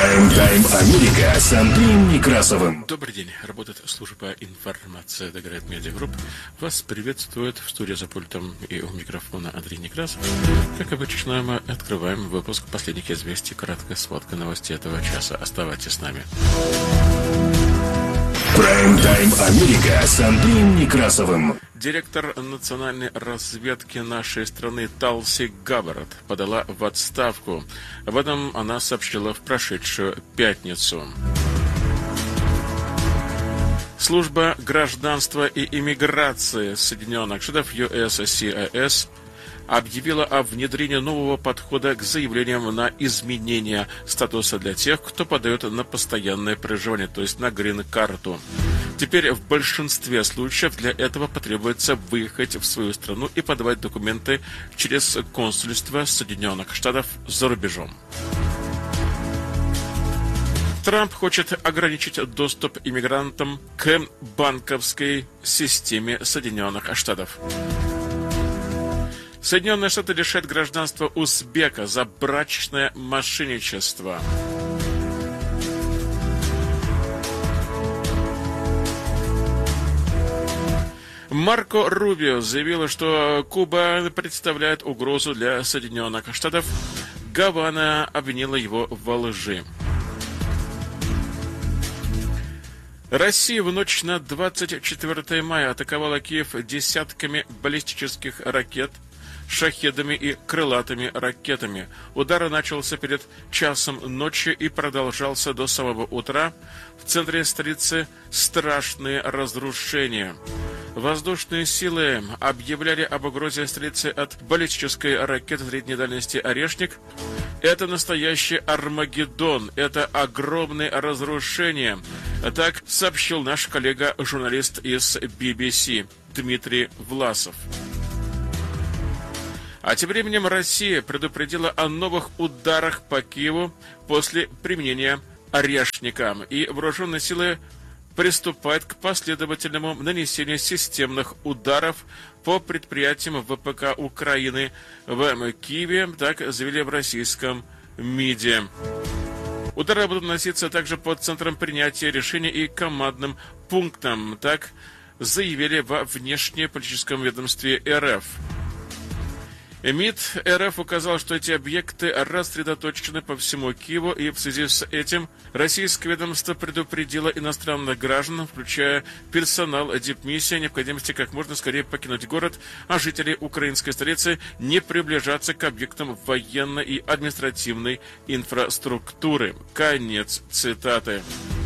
Прайм-тайм Америка с Андреем Некрасовым. Добрый день. Работает служба информации Деград Медиа Групп. Вас приветствует в студии за пультом и у микрофона Андрей Некрасов. Как обычно, мы открываем выпуск последних известий. Краткая сводка новостей этого часа. Оставайтесь с нами. Прайм-тайм Америка с Андреем Некрасовым. Директор национальной разведки нашей страны Талси Габбард подала в отставку. Об этом она сообщила в прошедшую пятницу. Служба гражданства и иммиграции Соединенных Штатов USCIS объявила о внедрении нового подхода к заявлениям на изменение статуса для тех, кто подает на постоянное проживание, то есть на грин-карту. Теперь в большинстве случаев для этого потребуется выехать в свою страну и подавать документы через консульство Соединенных Штатов за рубежом. Трамп хочет ограничить доступ иммигрантам к банковской системе Соединенных Штатов. Соединенные Штаты лишают гражданства узбека за брачное мошенничество. Марко Рубио заявил, что Куба представляет угрозу для Соединенных Штатов. Гавана обвинила его во лжи. Россия в ночь на 24 мая атаковала Киев десятками баллистических ракет, шахедами и крылатыми ракетами. Удар начался перед часом ночи и продолжался до самого утра. В центре столицы страшные разрушения. Воздушные силы объявляли об угрозе столицы от баллистической ракеты средней дальности «Орешник». Это настоящий Армагеддон, это огромное разрушение. Так сообщил наш коллега-журналист из BBC Дмитрий Власов. А тем временем Россия предупредила о новых ударах по Киеву после применения «Орешника». И вооруженные силы приступают к последовательному нанесению системных ударов по предприятиям ВПК Украины в Киеве, так заявили в российском МИДе. Удары будут наноситься также по центрам принятия решений и командным пунктам, так заявили во внешнеполитическом ведомстве РФ. МИД РФ указал, что эти объекты рассредоточены по всему Киеву, и в связи с этим российское ведомство предупредило иностранных граждан, включая персонал дипмиссии, о необходимости как можно скорее покинуть город, а жителей украинской столицы не приближаться к объектам военной и административной инфраструктуры. Конец цитаты.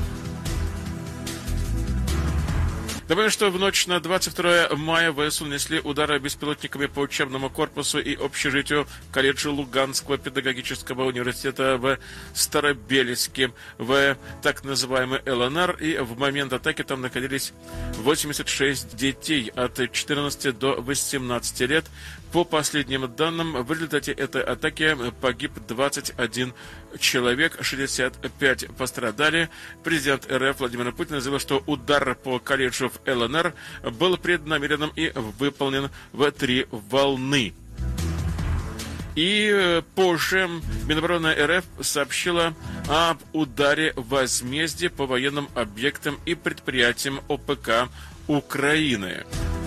Добавим, что в ночь на 22 мая ВСУ нанесли удары беспилотниками по учебному корпусу и общежитию колледжа Луганского педагогического университета в Старобельске, в так называемый ЛНР, и в момент атаки там находились 86 детей от 14 до 18 лет. По последним данным, в результате этой атаки погиб 21 человек, 65 пострадали. Президент РФ Владимир Путин заявил, что удар по колледжу в ЛНР был преднамеренным и выполнен в 3 волны. И позже Минобороны РФ сообщила об ударе возмездия по военным объектам и предприятиям ОПК Украины.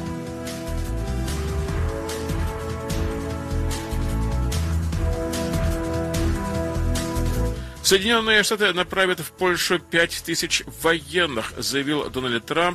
Соединенные Штаты направят в Польшу 5000 военных, заявил Дональд Трамп.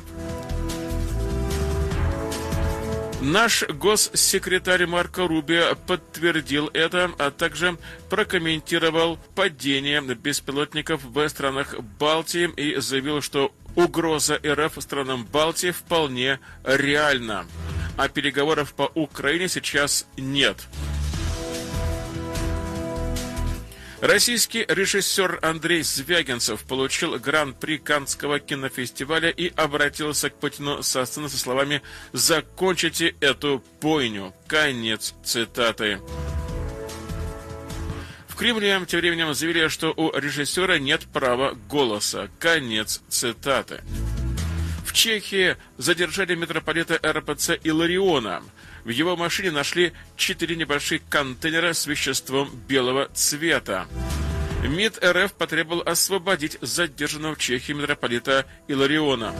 Наш госсекретарь Марко Рубио подтвердил это, а также прокомментировал падение беспилотников в странах Балтии и заявил, что угроза РФ странам Балтии вполне реальна, а переговоров по Украине сейчас нет. Российский режиссер Андрей Звягинцев получил гран-при Каннского кинофестиваля и обратился к Путину со сцены со словами «Закончите эту бойню». Конец цитаты. В Кремле тем временем заявили, что у режиссера нет права голоса. Конец цитаты. В Чехии задержали митрополита РПЦ Илариона. В его машине нашли 4 небольших контейнера с веществом белого цвета. МИД РФ потребовал освободить задержанного в Чехии митрополита Илариона.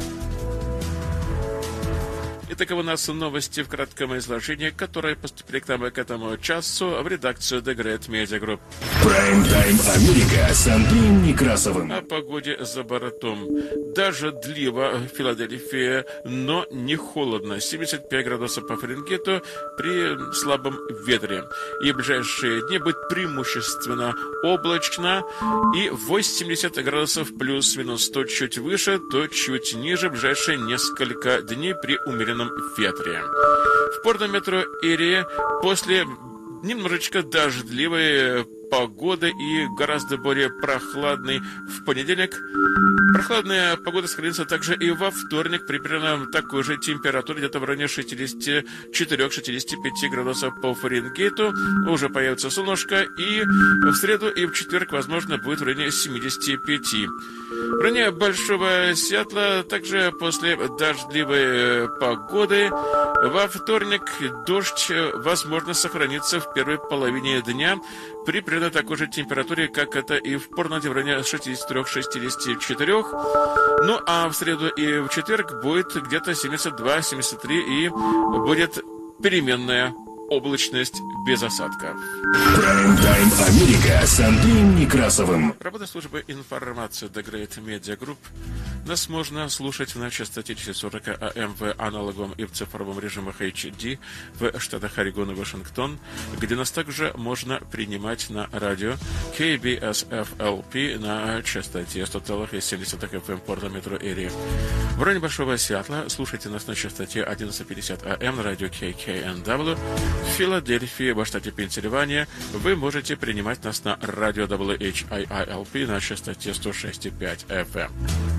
Итак, у нас новости в кратком изложении, которые поступили к нам к этому часу в редакцию The Great Media Group. Прайм-тайм Америка с Андреем Некрасовым. О погоде за бортом. Дождливо в Филадельфии, но не холодно. 75 градусов по Фаренгейту при слабом ветре. И в ближайшие дни будет преимущественно облачно. И 80 градусов плюс-минус. То чуть выше, то чуть ниже. В ближайшие несколько дней при умеренном ветре. В Порт-Метро Эри после немножечко дождливой погоды и гораздо более прохладной в понедельник. Прохладная погода сохранится также и во вторник при примерно такой же температуре, где-то в районе 64-65 градусов по Фаренгейту. Уже появится солнышко, и в среду и в четверг, возможно, будет в районе 75. В районе Большого Сиэтла также после дождливой погоды во вторник дождь, возможно, сохранится в первой половине дня при примерно такой же температуре, как это и в Портленде, в районе 63-64. Ну, а в среду и в четверг будет где-то 72-73 и будет переменная облачность без осадков. Прайм-тайм Америка с Андреем Некрасовым. Работа службы информации The Great Media Group. Нас можно слушать на частоте 1040 АМ в аналоговом и в цифровом режимах HD в штатах Орегон и Вашингтон, где нас также можно принимать на радио KBSFLP на частоте 100,7 FM Порт-Метро Эри. В районе Большого Сиэтла слушайте нас на частоте 1150 АМ на радио KKNW. В Филадельфии, в штате Пенсильвания, вы можете принимать нас на радио WHIILP на частоте 106,5 FM.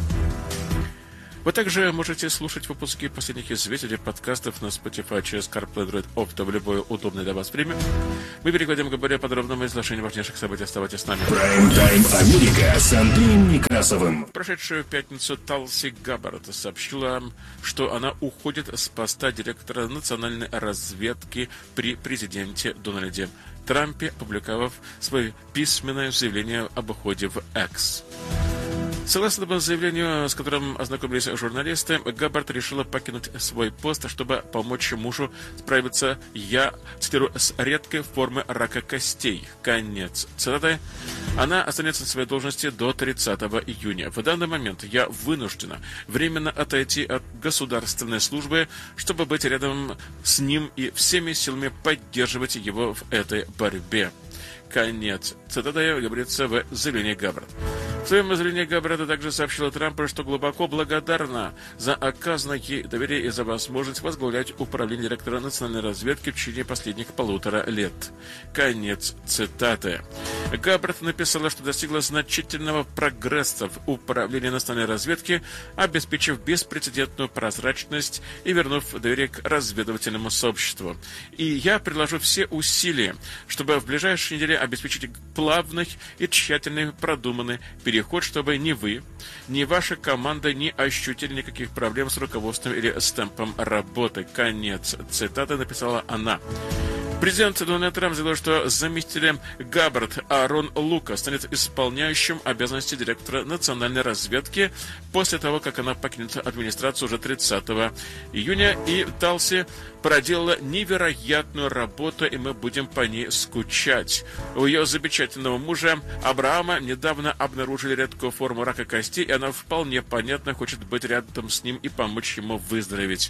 Вы также можете слушать выпуски последних известий или подкастов на Spotify через CarPlay, Android Auto в любое удобное для вас время. Мы переходим к более подробному изложению важнейших событий. Оставайтесь с нами. Прайм-тайм Америка с Андреем Некрасовым. В прошедшую пятницу Талси Габбард сообщила, что она уходит с поста директора национальной разведки при президенте Дональде Трампе, опубликовав свое письменное заявление об уходе в X. Согласно этому заявлению, с которым ознакомились журналисты, Габбард решила покинуть свой пост, чтобы помочь мужу справиться, я цитирую, с редкой формой рака костей. Конец цитаты. Она останется на своей должности до 30 июня. В данный момент я вынуждена временно отойти от государственной службы, чтобы быть рядом с ним и всеми силами поддерживать его в этой борьбе. Конец цитаты, говорится в заявлении Габбард. В своем заявлении Габбард также сообщила Трампу, что глубоко благодарна за оказанное ей доверие и за возможность возглавлять управление директора национальной разведки в течение последних 1,5 лет. Конец цитаты. Габбард написала, что достигла значительного прогресса в управлении национальной разведки, обеспечив беспрецедентную прозрачность и вернув доверие к разведывательному сообществу. И я приложу все усилия, чтобы в ближайшие недели обеспечить плавный и тщательно продуманный переход, чтобы ни вы, ни ваша команда не ощутили никаких проблем с руководством или с темпом работы. Конец цитаты, написала она. Президент Дональд Трамп заявил, что заместителем Габбард Аарон Лука станет исполняющим обязанности директора национальной разведки после того, как она покинет администрацию уже 30 июня. И Талси проделала невероятную работу, и мы будем по ней скучать. У ее замечательного мужа Абрахама недавно обнаружили редкую форму рака костей, и она вполне понятно хочет быть рядом с ним и помочь ему выздороветь.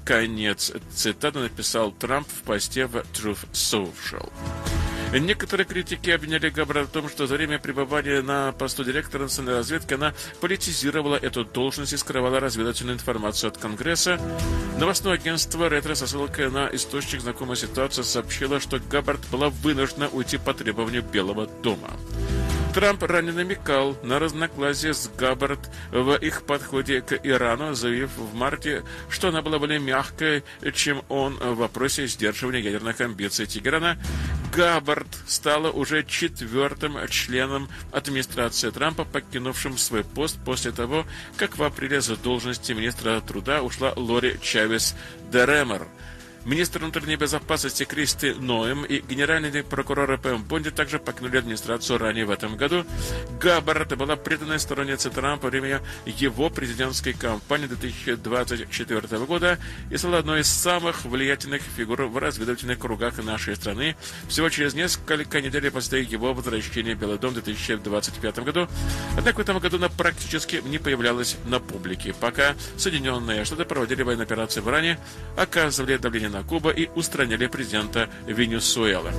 Конец цитаты, написал Трамп в посте в Truth Social. Некоторые критики обвиняли Габбард в том, что за время пребывания на посту директора национальной разведки она политизировала эту должность и скрывала разведывательную информацию от Конгресса. Новостное агентство Ретро со ссылкой на источник знакомой ситуации сообщило, что Габбард была вынуждена уйти по требованию Белого дома. Трамп ранее намекал на разногласия с Габбард в их подходе к Ирану, заявив в марте, что она была более мягкой, чем он в вопросе сдерживания ядерных амбиций Тегерана. Габбард стала уже 4-м членом администрации Трампа, покинувшим свой пост после того, как в апреле с должности министра труда ушла Лори Чавес де Ремер. Министр внутренней безопасности Кристи Ноэм и генеральный прокурор Пэм Бонди также покинули администрацию ранее в этом году. Габбард была преданной сторонницей Трампа во время его президентской кампании 2024 года и стала одной из самых влиятельных фигур в разведывательных кругах нашей страны всего через несколько недель после его возвращения в Белый дом в 2025 году. Однако в этом году она практически не появлялась на публике, пока Соединенные Штаты проводили военные операции в Иране, оказывали давление на Кубу и устраняли президента Венесуэлы.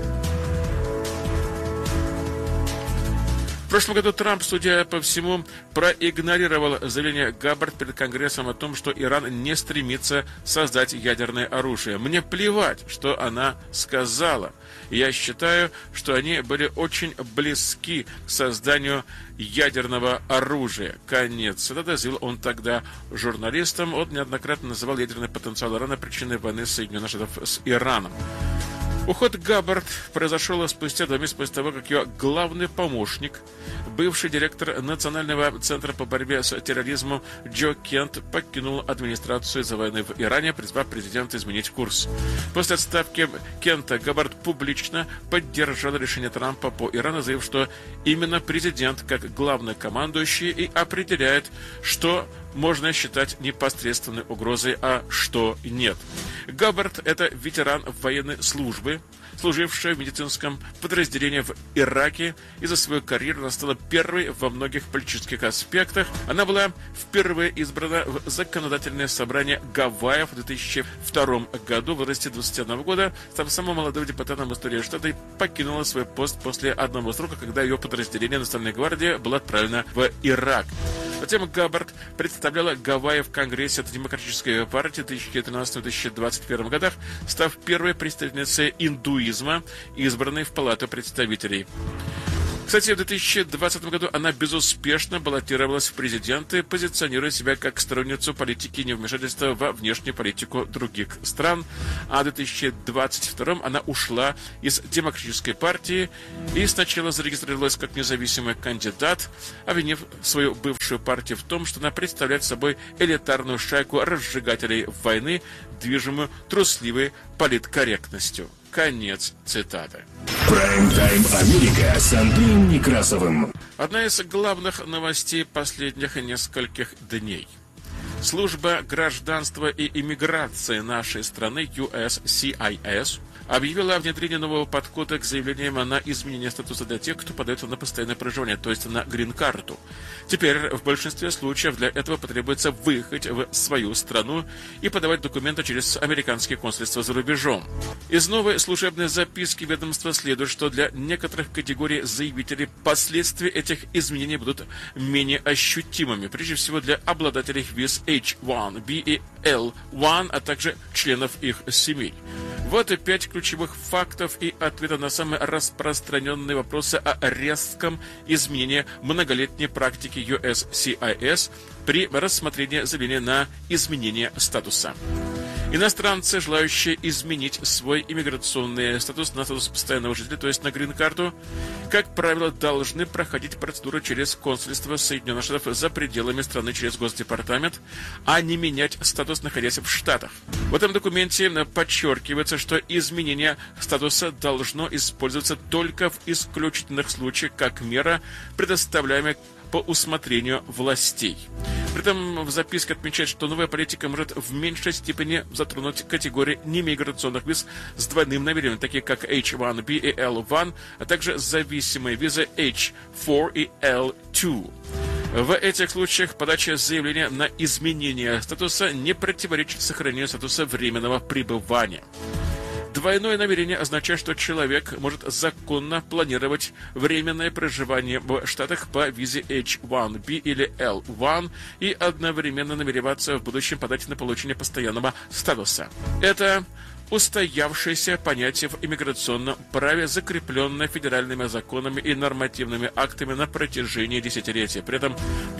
В прошлом году Трамп, судя по всему, проигнорировал заявление Габбард перед Конгрессом о том, что Иран не стремится создать ядерное оружие. Мне плевать, что она сказала. Я считаю, что они были очень близки к созданию ядерного оружия. Конец. Это заявил он тогда журналистам. Он неоднократно называл ядерный потенциал Ирана причиной войны Соединенных Штатов с Ираном. Уход Габбард произошел спустя 2 месяца после того, как ее главный помощник, бывший директор Национального центра по борьбе с терроризмом Джо Кент, покинул администрацию из-за войны в Иране, призвав президента изменить курс. После отставки Кента Габбард публично поддержал решение Трампа по Ирану, заявив, что именно президент, как главнокомандующий, и определяет, что можно считать непосредственной угрозой, а что нет. Габбард – это ветеран военной службы, служившая в медицинском подразделении в Ираке, и за свою карьеру она стала первой во многих политических аспектах. Она была впервые избрана в законодательное собрание Гавайев в 2002 году в возрасте 21 года, став самым молодым депутатом в истории штата, и покинула свой пост после одного срока, когда ее подразделение Национальной гвардии было отправлено в Ирак. Затем Габбард представляла Гавайи в Конгрессе от Демократической партии в 2013-2021 годах, став первой представительницей индуизма, избранной в Палату представителей. Кстати, в 2020 году она безуспешно баллотировалась в президенты, позиционируя себя как сторонницу политики невмешательства во внешнюю политику других стран. А в 2022 она ушла из Демократической партии и сначала зарегистрировалась как независимый кандидат, обвинив свою бывшую партию в том, что она представляет собой элитарную шайку разжигателей войны, движимую трусливой политкорректностью. Конец цитаты. Прайм-тайм Америка с Андреем Некрасовым. Одна из главных новостей последних нескольких дней. Служба гражданства и иммиграции нашей страны USCIS объявила о внедрении нового подхода к заявлениям на изменение статуса для тех, кто подает на постоянное проживание, то есть на грин-карту. Теперь в большинстве случаев для этого потребуется выехать в свою страну и подавать документы через американские консульства за рубежом. Из новой служебной записки ведомства следует, что для некоторых категорий заявителей последствия этих изменений будут менее ощутимыми, прежде всего для обладателей виз H1B и L1, а также членов их семей. Вот и 5 ключевых фактов и ответов на самые распространенные вопросы о резком изменении многолетней практики USCIS при рассмотрении заявления на изменение статуса. Иностранцы, желающие изменить свой иммиграционный статус на статус постоянного жителя, то есть на грин-карту, как правило, должны проходить процедуру через консульство Соединенных Штатов за пределами страны через Госдепартамент, а не менять статус, находясь в Штатах. В этом документе подчеркивается, что изменение статуса должно использоваться только в исключительных случаях как мера, предоставляемая по усмотрению властей. При этом в записке отмечается, что новая политика может в меньшей степени затронуть категории немиграционных виз с двойным намерением, такие как H1B и L1, а также зависимые визы H4 и L2. В этих случаях подача заявления на изменение статуса не противоречит сохранению статуса временного пребывания. Двойное намерение означает, что человек может законно планировать временное проживание в Штатах по визе H1B или L1 и одновременно намереваться в будущем подать на получение постоянного статуса. Это устоявшееся понятие в иммиграционном праве, закрепленное федеральными законами и нормативными актами на протяжении десятилетий. При этом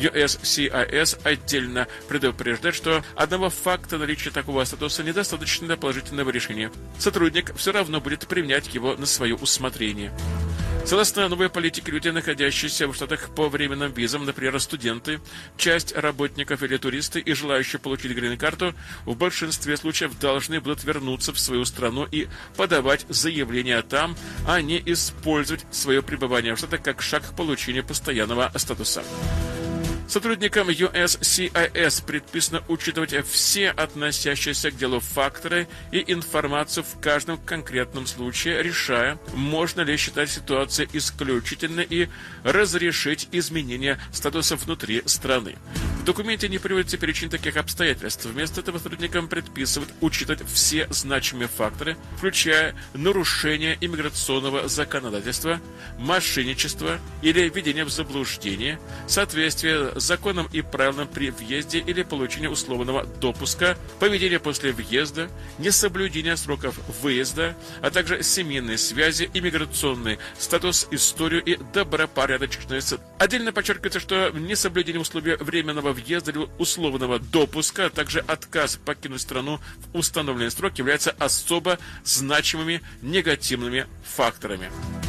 USCIS отдельно предупреждает, что одного факта наличия такого статуса недостаточно для положительного решения. Сотрудник все равно будет применять его на свое усмотрение. Согласно новой политике, люди, находящиеся в Штатах по временным визам, например, студенты, часть работников или туристы и желающие получить грин-карту, в большинстве случаев должны будут вернуться в свою страну и подавать заявление там, а не использовать свое пребывание в Штатах как шаг к получению постоянного статуса. Сотрудникам USCIS предписано учитывать все относящиеся к делу факторы и информацию в каждом конкретном случае, решая, можно ли считать ситуацию исключительной и разрешить изменение статуса внутри страны. В документе не приводится перечень таких обстоятельств. Вместо этого сотрудникам предписывают учитывать все значимые факторы, включая нарушение иммиграционного законодательства, мошенничество или введение в заблуждение, соответствие законам и правилам при въезде или получении условного допуска, поведение после въезда, несоблюдение сроков выезда, а также семейные связи, иммиграционный статус, историю и добропорядочность. Отдельно подчеркивается, что несоблюдение условий временного въезда или условного допуска, а также отказ покинуть страну в установленный срок являются особо значимыми негативными факторами.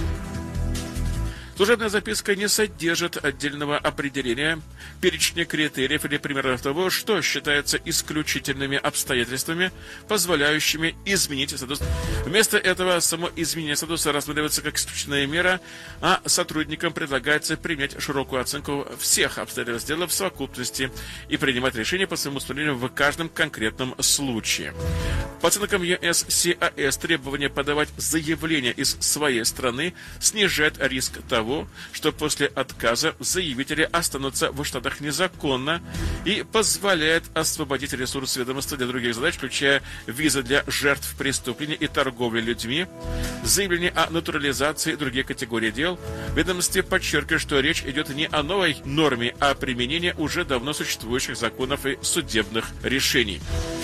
Служебная записка не содержит отдельного определения, перечня критериев или примеров того, что считается исключительными обстоятельствами, позволяющими изменить статус. Вместо этого само изменение статуса рассматривается как исключительная мера, а сотрудникам предлагается принять широкую оценку всех обстоятельств дела в совокупности и принимать решения по своему усмотрению в каждом конкретном случае. По оценкам USCIS, требование подавать заявление из своей страны снижает риск того, что после отказа заявители останутся в Штатах незаконно и позволяет освободить ресурсы ведомства для других задач, включая визы для жертв преступлений и торговли людьми, заявление о натурализации и другие категории дел. В ведомстве подчеркивает, что речь идет не о новой норме, а о применении уже давно существующих законов и судебных решений.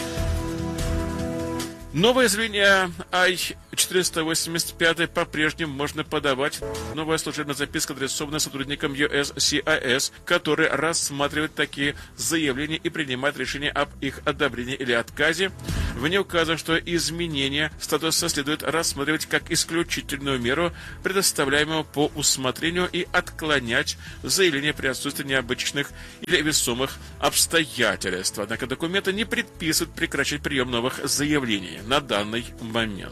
Новое заявление I-485 по-прежнему можно подавать. Новая служебная записка адресована сотрудникам USCIS, которые рассматривают такие заявления и принимают решение об их одобрении или отказе. В ней указано, что изменение статуса следует рассматривать как исключительную меру, предоставляемую по усмотрению, и отклонять заявление при отсутствии необычных или весомых обстоятельств. Однако документы не предписывают прекращать прием новых заявлений на данный момент.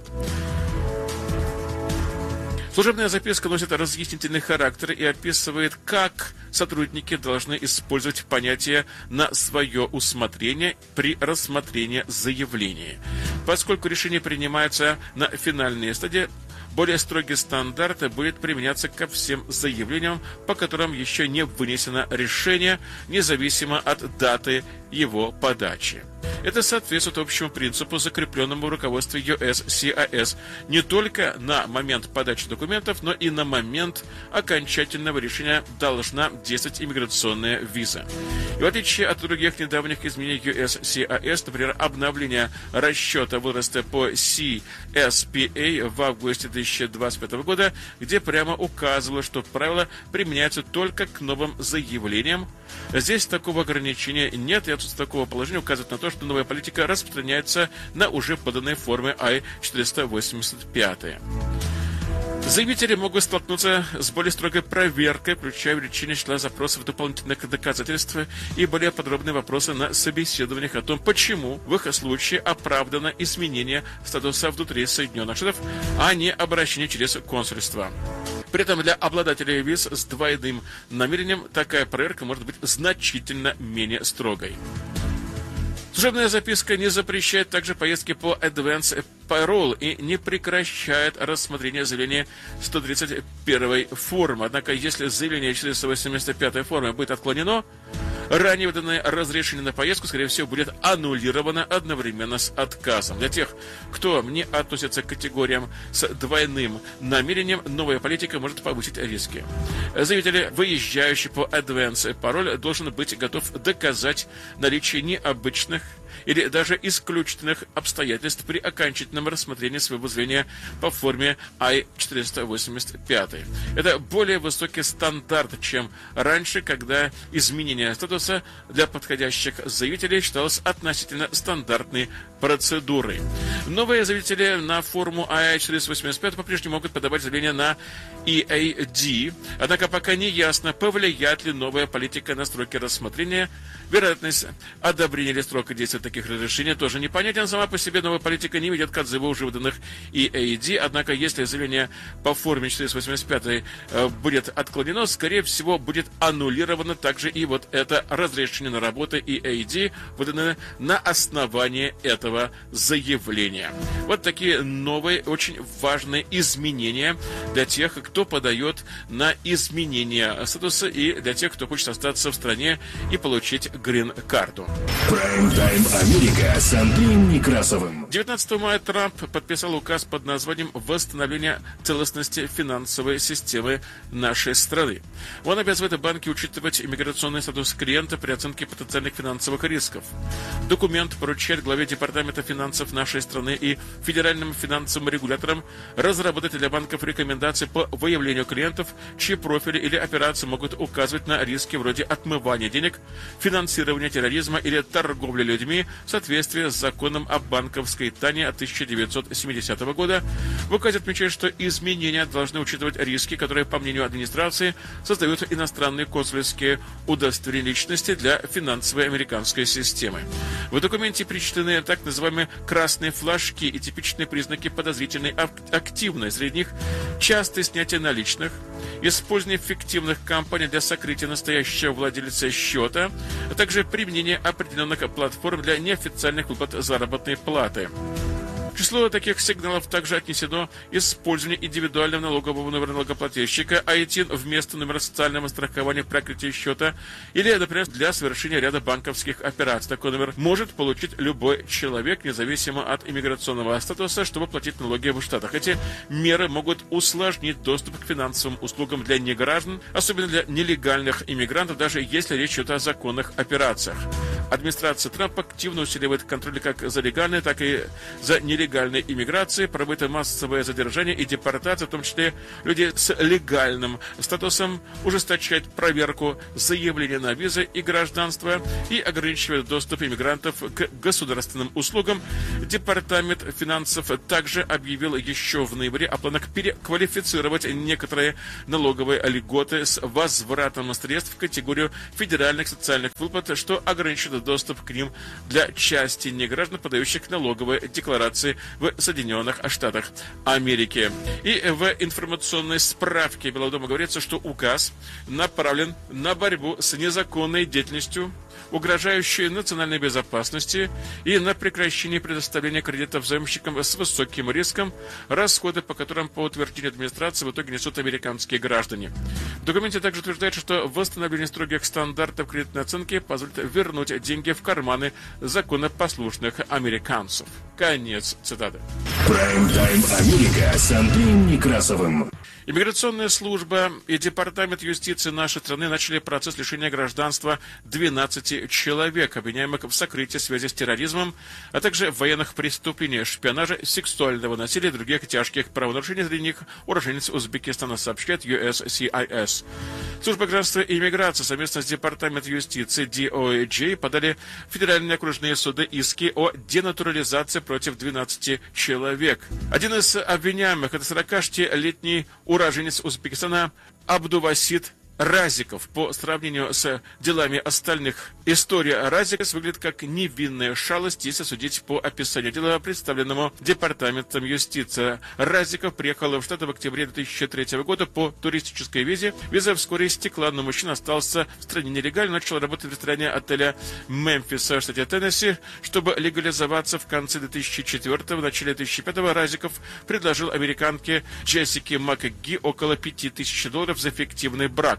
Служебная записка носит разъяснительный характер и описывает, как сотрудники должны использовать понятие на свое усмотрение при рассмотрении заявления. Поскольку решение принимается на финальной стадии, более строгие стандарты будет применяться ко всем заявлениям, по которым еще не вынесено решение, независимо от даты его подачи. Это соответствует общему принципу, закрепленному в руководстве USCIS не только на момент подачи документов, но и на момент окончательного решения должна действовать иммиграционная виза. И в отличие от других недавних изменений USCIS, например, обновление расчета возраста по CSPA в августе 2025 года, где прямо указывало, что правила применяются только к новым заявлениям, здесь такого ограничения нет, и отсутствие такого положения указывает на то, что новая политика распространяется на уже поданные формы I-485. Заявители могут столкнуться с более строгой проверкой, включая увеличение числа запросов дополнительных доказательств и более подробные вопросы на собеседованиях о том, почему в их случае оправдано изменение статуса внутри Соединенных Штатов, а не обращение через консульство. При этом для обладателей виз с двойным намерением такая проверка может быть значительно менее строгой. Служебная записка не запрещает также поездки по Advance Parole и не прекращает рассмотрение заявления 131 формы. Однако, если заявление 485 формы будет отклонено, ранее выданное разрешение на поездку, скорее всего, будет аннулировано одновременно с отказом. Для тех, кто не относится к категориям с двойным намерением, новая политика может повысить риски. Заявитель, выезжающий по Advance Parole, должен быть готов доказать наличие необычных или даже исключительных обстоятельств при окончательном рассмотрении своего зрения по форме I-485. Это более высокий стандарт, чем раньше, когда изменение статуса для подходящих заявителей считалось относительно стандартной процедурой. Новые заявители на форму I-485 по-прежнему могут подавать заявление на EAD, однако пока не ясно, повлияет ли новая политика на сроки рассмотрения. Вероятность одобрения или срока действия таких разрешений тоже непонятен. Сама по себе новая политика не ведет к отзыву уже выданных EAD, однако если заявление по форме 485 будет отклонено, скорее всего будет аннулировано также и вот это разрешение на работу EAD, выданное на основании этого заявления. Вот такие новые, очень важные изменения для тех, кто подает на изменение статуса, и для тех, кто хочет остаться в стране и получить грин-карту. Прайм-тайм Америка с Андреем Некрасовым. 19 мая Трамп подписал указ под названием «Восстановление целостности финансовой системы нашей страны». Он обязывает банки учитывать иммиграционный статус клиента при оценке потенциальных финансовых рисков. Документ поручает главе Департамента финансов нашей страны и федеральным финансовым регуляторам разработать для банков рекомендации по выявлению клиентов, чьи профили или операции могут указывать на риски вроде отмывания денег, финансирования терроризма или торговли людьми в соответствии с законом о банковской тайне от 1970 года. В указе отмечают, что изменения должны учитывать риски, которые, по мнению администрации, создают иностранные консульские удостоверения личности для финансовой американской системы. В документе перечислены так называемые красные флажки и типичные признаки подозрительной активности. Среди них частое снятие наличных, использование фиктивных компаний для сокрытия настоящего владельца счета, а также применение определенных платформ для неофициальных выплат заработной платы. К числу таких сигналов также отнесено использование индивидуального налогового номера налогоплательщика ITIN вместо номера социального страхования при открытии счета или, например, для совершения ряда банковских операций. Такой номер может получить любой человек, независимо от иммиграционного статуса, чтобы платить налоги в Штатах. Эти меры могут усложнить доступ к финансовым услугам для неграждан, особенно для нелегальных иммигрантов, даже если речь идет о законных операциях. Администрация Трампа активно усиливает контроль как за легальной, так и за нелегальной иммиграцией, проводит массовое задержание и депортация, в том числе людей с легальным статусом, ужесточает проверку заявления на визы и гражданство и ограничивает доступ иммигрантов к государственным услугам. Департамент финансов также объявил еще в ноябре о планах переквалифицировать некоторые налоговые льготы с возвратом средств в категорию федеральных социальных выплат, что ограничит доступ к ним для части неграждан, подающих налоговые декларации в Соединенных Штатах Америки. И в информационной справке Белого дома говорится, что указ направлен на борьбу с незаконной деятельностью, угрожающей национальной безопасности, и на прекращение предоставления кредитов заемщикам с высоким риском, расходы по которым, по утверждению администрации, в итоге несут американские граждане. В документе также утверждается, что восстановление строгих стандартов кредитной оценки позволит вернуть деньги в карманы законопослушных американцев. Конец цитаты. Прайм-тайм Америка с Андреем Некрасовым. Иммиграционная служба и Департамент юстиции нашей страны начали процесс лишения гражданства 12 человек, обвиняемых в сокрытии связи с терроризмом, а также в военных преступлениях, шпионажа, сексуального насилия и других тяжких правонарушений. Среди них уроженец Узбекистана, сообщает USCIS. Служба гражданства и иммиграции совместно с Департаментом юстиции DOJ подали в федеральные окружные суды иски о денатурализации против 12 человек. Один из обвиняемых – это 46-летний уроженец Узбекистана Абдувасид Разиков. По сравнению с делами остальных, история Разиков выглядит как невинная шалость, если судить по описанию дела, представленному Департаментом юстиции. Разиков приехал в Штаты в октябре 2003 года по туристической визе. Виза вскоре истекла, но мужчина остался в стране нелегально, начал работать в ресторане отеля Мемфиса в штате Теннесси. Чтобы легализоваться в конце 2004-го, в начале 2005-го Разиков предложил американке Джессике МакГи около $5000 за фиктивный брак.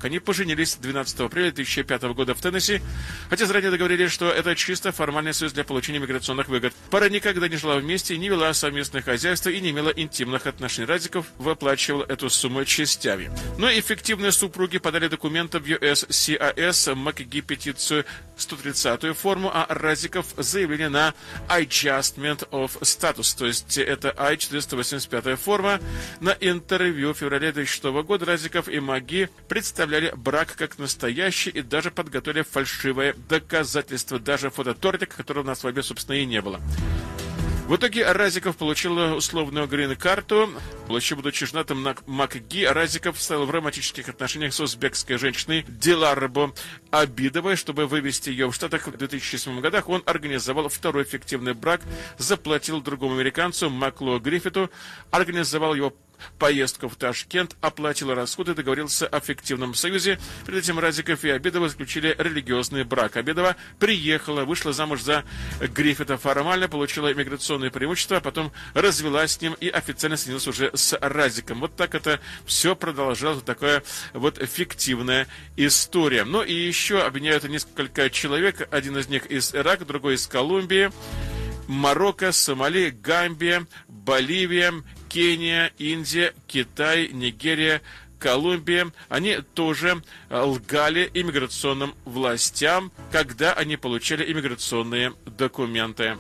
Они поженились 12 апреля 2005 года в Теннесси, хотя заранее договорились, что это чисто формальный союз для получения миграционных выгод. Пара никогда не жила вместе, не вела совместное хозяйство и не имела интимных отношений. Разиков выплачивал эту сумму частями. Но эффективные супруги подали документы в USCIS, МакГи петицию 130-ю форму, а Разиков заявление на Adjustment of Status, то есть это I-485 форма. На интервью в феврале 2006 года Разиков и МакГи представляли брак как настоящий и даже подготовили фальшивое доказательство, даже фототортик, которого на свадьбе, собственно, и не было. В итоге Разиков получил условную грин-карту. Будучи женатым на МакГи, Разиков стал в романтических отношениях с узбекской женщиной Диларбо Абидовой. Чтобы вывести ее в Штатах в 2007 годах, он организовал второй фиктивный брак, заплатил другому американцу Маклу Гриффиту, организовал его поездку в Ташкент, оплатил расходы, договорился о фиктивном союзе. Перед этим Разиков и Абидова заключили религиозный брак. Абидова приехала, вышла замуж за Гриффита формально, получила иммиграционные преимущества, а потом развелась с ним и официально соединилась уже с Разиком. Вот так это все продолжалось, такая вот фиктивная история. Ну и еще обвиняют несколько человек, один из них из Ирака, другой из Колумбии, Марокко, Сомали, Гамбия, Боливия, Кения, Индия, Китай, Нигерия, Колумбия. Они тоже лгали иммиграционным властям, когда они получали иммиграционные документы.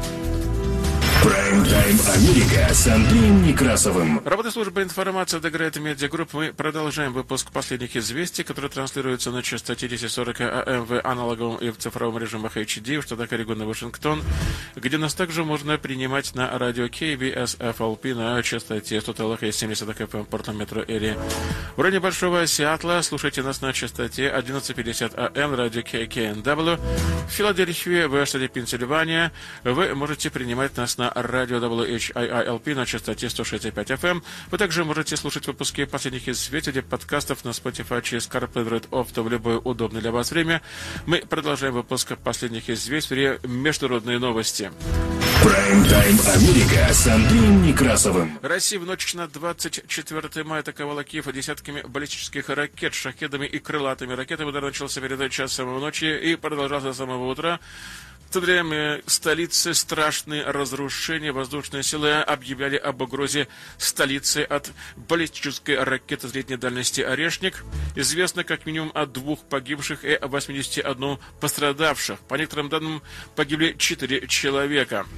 Прайм-тайм Америка с Андреем Некрасовым. Работа службы информации Дегрейт Медиа Групп. Мы продолжаем выпуск последних известий, которые транслируются на частоте 1040 АМ в аналоговом и в цифровом режимах HD в штатах Орегон и Вашингтон, где нас также можно принимать на радио KBSFLP на частоте 100,70 FM в Портленд Метро Эри. В районе Большого Сиэтла слушайте нас на частоте 1150 АМ радио KKNW. В Филадельфии, в штате Пенсильвания, вы можете принимать нас на радио WHIILP на частоте 165 FM. Вы также можете слушать выпуски последних известий подкастов на Spotify через CarPlay Auto в любое удобное для вас время. Мы продолжаем выпуск последних известий, международные новости. Прайм-тайм Америка с Андреем Некрасовым. Россия в ночь на 24 мая атаковала Киев десятками баллистических ракет, шахедами и крылатыми ракетами. Удар начался перед часом ночи и продолжался до самого утра. В то время столицы страшные разрушения. Воздушные силы объявляли об угрозе столицы от баллистической ракеты средней дальности «Орешник». Известно как минимум о 2 погибших и 81 пострадавших. По некоторым данным, погибли 4 человека.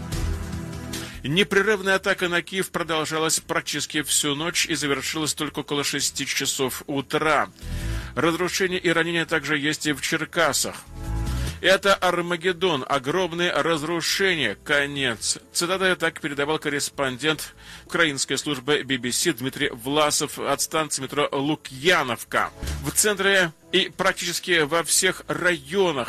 Непрерывная атака на Киев продолжалась практически всю ночь и завершилась только около 6 часов утра. Разрушения и ранения также есть и в Черкасах. Это Армагеддон, огромные разрушения, конец. Цитата так передавал корреспондент украинской службы BBC Дмитрий Власов от станции метро Лукьяновка. В центре и практически во всех районах